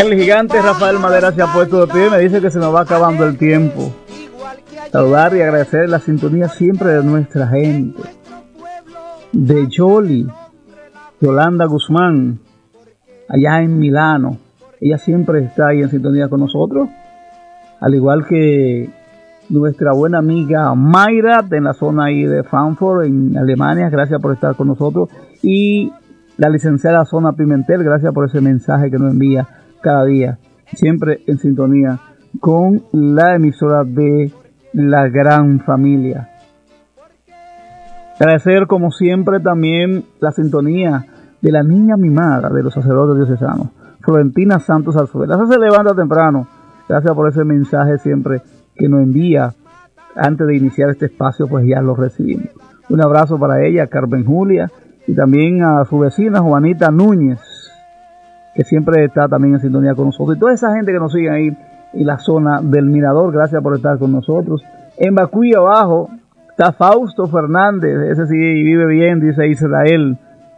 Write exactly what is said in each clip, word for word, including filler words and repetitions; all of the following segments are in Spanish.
El gigante Rafael Madera se ha puesto de pie y me dice que se nos va acabando el tiempo. Saludar y agradecer la sintonía siempre de nuestra gente. De Yoli, Yolanda Guzmán, allá en Milano. Ella siempre está ahí en sintonía con nosotros. Al igual que nuestra buena amiga Mayra, en la zona ahí de Frankfurt, en Alemania. Gracias por estar con nosotros. Y la licenciada Zona Pimentel, gracias por ese mensaje que nos envía cada día, siempre en sintonía con la emisora de la gran familia. Agradecer como siempre también la sintonía de la niña mimada de los sacerdotes diocesanos, Florentina Santos Alzuela. Esa se levanta temprano. Gracias por ese mensaje siempre que nos envía antes de iniciar este espacio, pues ya lo recibimos. Un abrazo para ella, Carmen Julia, y también a su vecina Juanita Núñez, que siempre está también en sintonía con nosotros, y toda esa gente que nos sigue ahí en la zona del Mirador. Gracias por estar con nosotros. En Bacuy abajo está Fausto Fernández, ese sí vive bien, dice Israel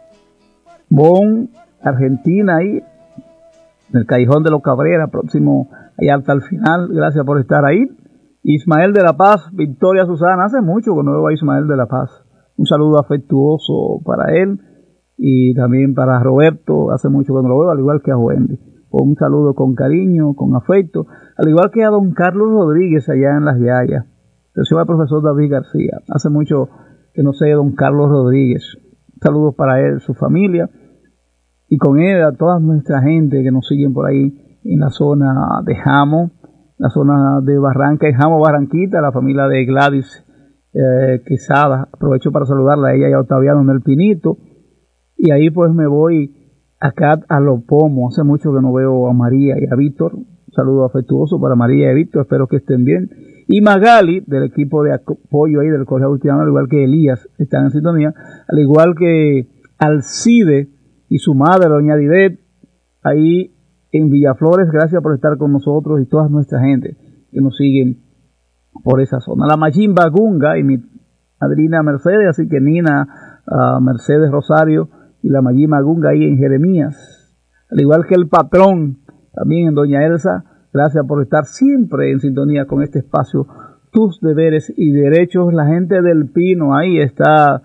Bon, Argentina, ahí en el Callejón de los Cabrera, próximo allá hasta el final. Gracias por estar ahí. Ismael de la Paz, Victoria Susana, hace mucho que no veo a Ismael de la Paz. Un saludo afectuoso para él y también para Roberto, hace mucho que no lo veo, al igual que a Wendy. Un saludo con cariño, con afecto, al igual que a don Carlos Rodríguez allá en Las Yayas. Atención al profesor David García, hace mucho que no sé don Carlos Rodríguez. Saludos para él, su familia, y con él a toda nuestra gente que nos siguen por ahí en la zona de Jamo, la zona de Barranca, en Jamo, Barranquita, la familia de Gladys eh, Quesada. Aprovecho para saludarla a ella y a Octaviano en el Pinito. Y ahí pues me voy acá a Los Pomos. Hace mucho que no veo a María y a Víctor. Un saludo afectuoso para María y Víctor, espero que estén bien. Y Magali, del equipo de apoyo ahí del Colegio Agustiniano, al igual que Elías, están en sintonía, al igual que Alcide y su madre, doña Didet, ahí en Villaflores. Gracias por estar con nosotros y toda nuestra gente que nos siguen por esa zona. La Majimba Gunga y mi madrina Mercedes, así que Nina, uh, Mercedes Rosario y la Majimba Gunga ahí en Jeremías, al igual que el patrón también en doña Elsa. Gracias por estar siempre en sintonía con este espacio, tus deberes y derechos. La gente del Pino, ahí está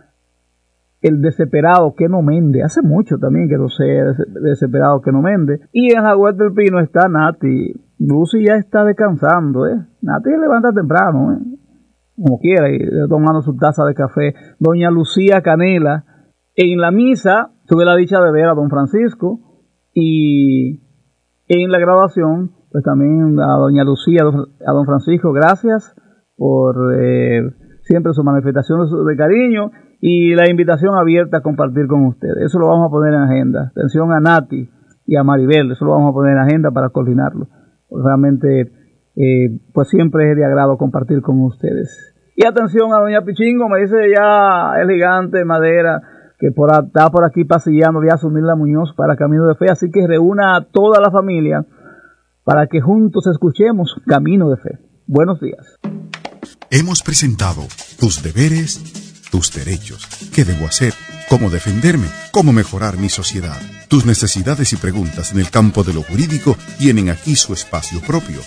el desesperado que no mende. Hace mucho también que no sé, desesperado que no mende. Y en la Huerta del Pino está Nati. Lucy ya está descansando, ¿eh? Nati se levanta temprano, ¿eh? Como quiera, y tomando su taza de café. Doña Lucía Canela. En la misa tuve la dicha de ver a don Francisco, y en la graduación pues también a doña Lucía, a don Francisco. Gracias por eh, siempre sus manifestaciones de cariño y la invitación abierta a compartir con ustedes. Eso lo vamos a poner en agenda. Atención a Nati y a Maribel, eso lo vamos a poner en agenda para coordinarlo. Realmente eh, pues siempre es de agrado compartir con ustedes. Y atención a doña Pichingo, me dice ya el gigante Madera que por, está por aquí pasillando de asumir la Muñoz para Camino de Fe, así que reúna a toda la familia para que juntos escuchemos Camino de Fe. Buenos días. Hemos presentado tus deberes, tus derechos. ¿Qué debo hacer? ¿Cómo defenderme? ¿Cómo mejorar mi sociedad? Tus necesidades y preguntas en el campo de lo jurídico tienen aquí su espacio propio.